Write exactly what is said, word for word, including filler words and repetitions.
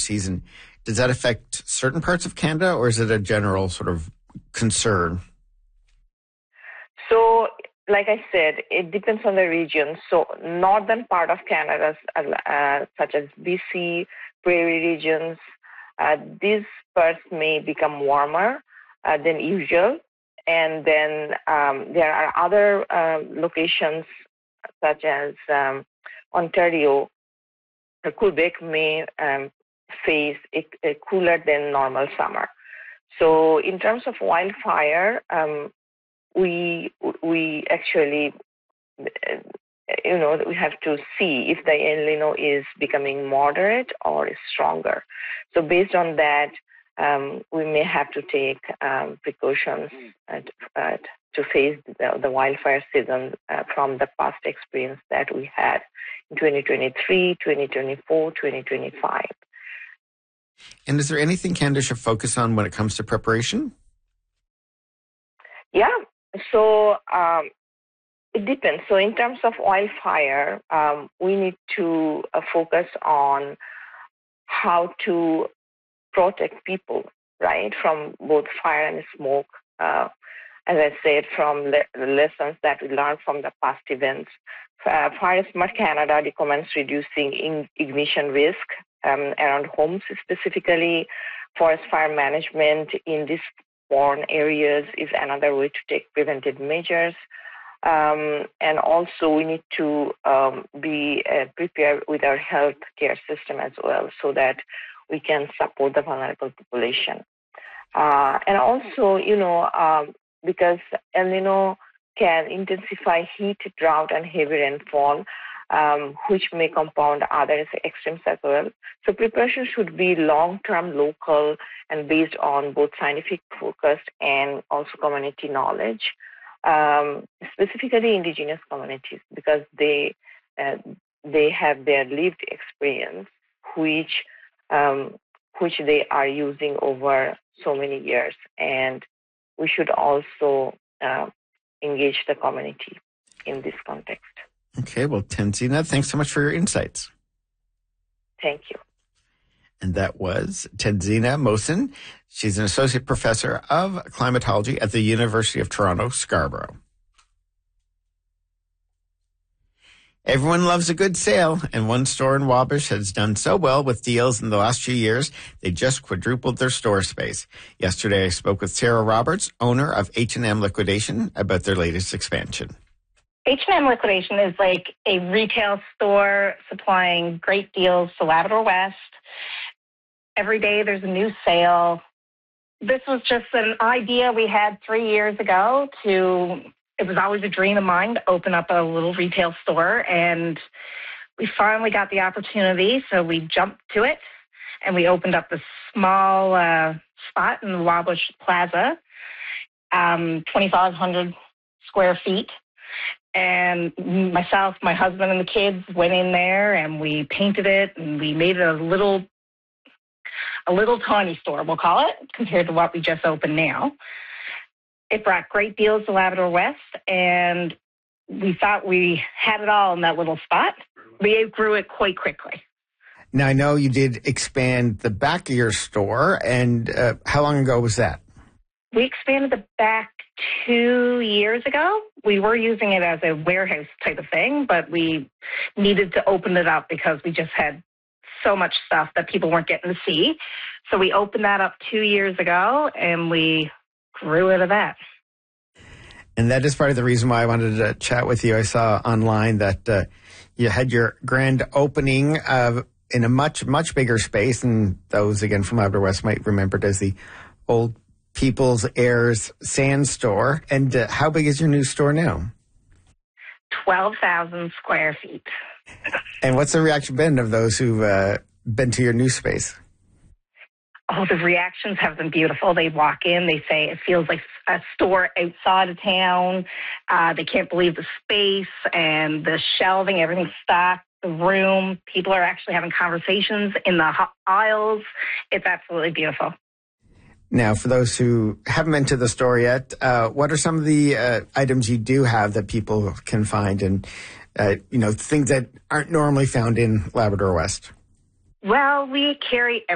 season. Does that affect certain parts of Canada, or is it a general sort of concern? So, like I said, it depends on the region. So, northern part of Canada, uh, such as B C, prairie regions, uh, these parts may become warmer uh, than usual. And then um, there are other uh, locations, such as um, Ontario, Quebec may um, face a, a cooler than normal summer. So, in terms of wildfire, um, we we actually, you know, we have to see if the El Nino is becoming moderate or is stronger. So, based on that, um, we may have to take um, precautions at, at, to face the, the wildfire season uh, from the past experience that we had in twenty twenty-three, twenty twenty-four, twenty twenty-five. And is there anything Canada should focus on when it comes to preparation? Yeah, so um, it depends. So in terms of wildfire, um, we need to uh, focus on how to protect people, right, from both fire and smoke. Uh, as I said, from le- the lessons that we learned from the past events. Uh, Fire Smart Canada recommends reducing in- ignition risk um, around homes specifically. Forest fire management in these prone areas is another way to take preventive measures. Um, and also we need to um, be uh, prepared with our health care system as well, so that we can support the vulnerable population. Uh, and also, you know, um, because El Nino can intensify heat, drought, and heavy rainfall, um, which may compound other extremes as well. So preparation should be long-term, local, and based on both scientific focus and also community knowledge, um, specifically indigenous communities, because they uh, they have their lived experience, which um, which they are using over so many years, and we should also uh, engage the community in this context. Okay, well, Tenzina, thanks so much for your insights. Thank you. And that was Tenzina Mohsen. She's an associate professor of climatology at the University of Toronto, Scarborough. Everyone loves a good sale, and one store in Wabash has done so well with deals in the last few years, they just quadrupled their store space. Yesterday, I spoke with Sarah Roberts, owner of H and M Liquidation, about their latest expansion. H and M Liquidation is like a retail store supplying great deals to Labrador West. Every day there's a new sale. This was just an idea we had three years ago to... It was always a dream of mine to open up a little retail store, and we finally got the opportunity, so we jumped to it, and we opened up a small uh, spot in the Wabash Plaza, um, twenty-five hundred square feet, and myself, my husband, and the kids went in there, and we painted it, and we made it a little, a little tiny store, we'll call it, compared to what we just opened now. It brought great deals to Labrador West, and we thought we had it all in that little spot. We grew it quite quickly. Now, I know you did expand the back of your store, and uh, how long ago was that? We expanded the back two years ago. We were using it as a warehouse type of thing, but we needed to open it up because we just had so much stuff that people weren't getting to see. So we opened that up two years ago, and we grew out of that. And that is part of the reason why I wanted to chat with you. I saw online that uh, you had your grand opening uh, in a much, much bigger space. And those, again, from Labrador West might remember it as the Old People's Heirs Sand Store. And uh, how big is your new store now? twelve thousand square feet. And what's the reaction been of those who've uh, been to your new space? Oh, the reactions have been beautiful. They walk in, they say it feels like a store outside of town. Uh, they can't believe the space and the shelving, everything's stocked, the room. People are actually having conversations in the aisles. It's absolutely beautiful. Now, for those who haven't been to the store yet, uh, what are some of the uh, items you do have that people can find and, uh, you know, things that aren't normally found in Labrador West? Well, we carry